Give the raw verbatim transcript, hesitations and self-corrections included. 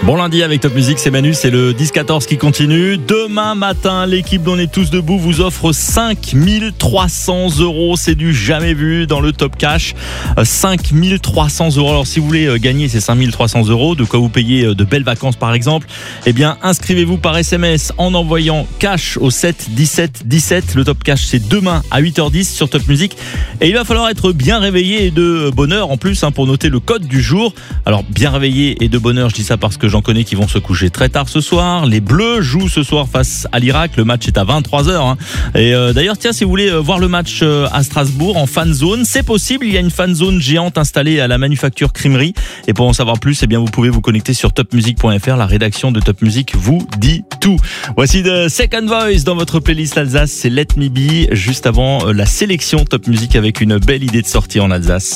Bon lundi avec Top Music, c'est Manu, c'est le dix quatorze qui continue. Demain matin, l'équipe d'On est tous debout vous offre cinq mille trois cents euros. C'est du jamais vu dans le Top Cash. cinq mille trois cents euros. Alors si vous voulez gagner ces cinq mille trois cents euros, de quoi vous payer de belles vacances par exemple, eh bien inscrivez-vous par S M S en envoyant cash au sept dix-sept dix-sept. Le Top Cash c'est demain à huit heures dix sur Top Music. Et il va falloir être bien réveillé et de bonne heure en plus hein, pour noter le code du jour. Alors bien réveillé et de bonne heure, je dis ça parce que j'en connais qui vont se coucher très tard ce soir. Les Bleus jouent ce soir face à l'Irak. Le match est à vingt-trois heures. Hein. Et euh, d'ailleurs, tiens, si vous voulez voir le match euh, à Strasbourg en fan zone, c'est possible. Il y a une fan zone géante installée à la Manufacture Crimerie. Et pour en savoir plus, eh bien, vous pouvez vous connecter sur top music point f r. La rédaction de Top Music vous dit tout. Voici The Second Voice dans votre playlist Alsace. C'est Let Me Be. Juste avant euh, la sélection Top Music avec une belle idée de sortie en Alsace.